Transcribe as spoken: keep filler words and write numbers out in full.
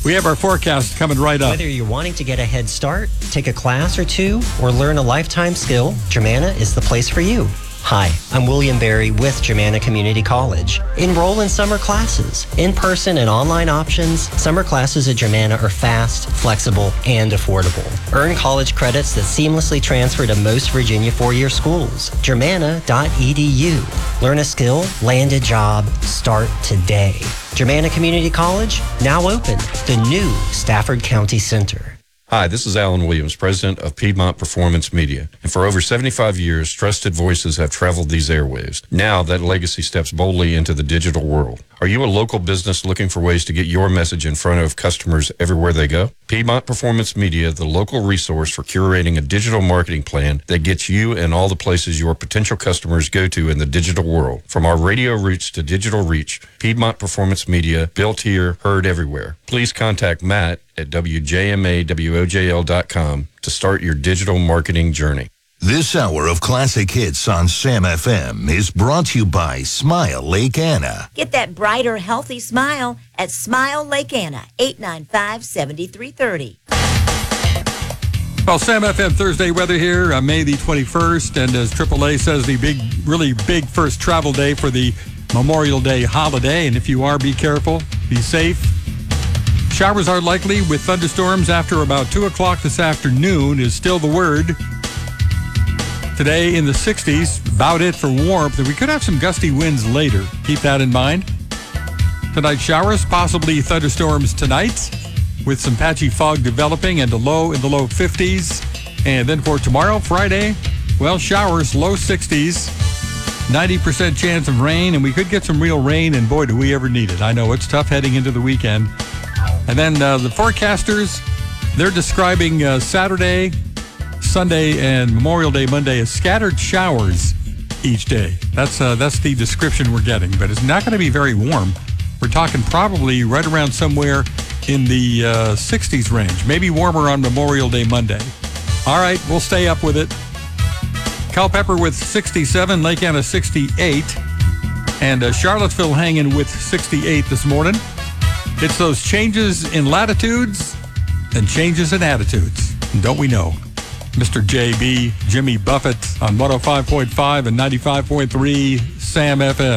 We have our forecast coming right up. Whether you're wanting to get a head start, take a class or two, or learn a lifetime skill, Germanna is the place for you. Hi, I'm William Berry with Germanna Community College. Enroll in summer classes. In-person and online options, summer classes at Germanna are fast, flexible, and affordable. Earn college credits that seamlessly transfer to most Virginia four-year schools. Germanna dot e d u. Learn a skill, land a job, start today. Germanna Community College, now open. The new Stafford County Center. Hi, this is Alan Williams, president of Piedmont Performance Media. And for over seventy-five years, trusted voices have traveled these airwaves. Now that legacy steps boldly into the digital world. Are you a local business looking for ways to get your message in front of customers everywhere they go? Piedmont Performance Media, the local resource for curating a digital marketing plan that gets you in all the places your potential customers go to in the digital world. From our radio roots to digital reach, Piedmont Performance Media, built here, heard everywhere. Please contact Matt at w j m a w o j l dot com to start your digital marketing journey. This hour of classic hits on Sam F M is brought to you by Smile Lake Anna. Get that brighter, healthy smile at Smile Lake Anna, eight nine five, seven three three zero. Well, Sam F M Thursday weather here on May the twenty-first, and as triple A says, the big, really big first travel day for the Memorial Day holiday. And if you are, be careful, be safe. Showers are likely with thunderstorms after about two o'clock this afternoon is still the word. Today in the sixties, about it for warmth, and we could have some gusty winds later. Keep that in mind. Tonight, showers, possibly thunderstorms tonight, with some patchy fog developing and a low in the low fifties. And then for tomorrow, Friday, well, showers, low sixties, ninety percent chance of rain, and we could get some real rain, and boy, do we ever need it. I know it's tough heading into the weekend. And then uh, the forecasters, they're describing uh, Saturday, Sunday, and Memorial Day Monday as scattered showers each day. That's uh, that's the description we're getting, but it's not going to be very warm. We're talking probably right around somewhere in the uh, sixties range, maybe warmer on Memorial Day Monday. All right, we'll stay up with it. Culpeper with sixty-seven, Lake Anna sixty-eight, and uh, Charlottesville hanging with sixty-eight this morning. It's those changes in latitudes and changes in attitudes. Don't we know? Mister J B, Jimmy Buffett on one oh five point five and ninety-five point three Sam F M.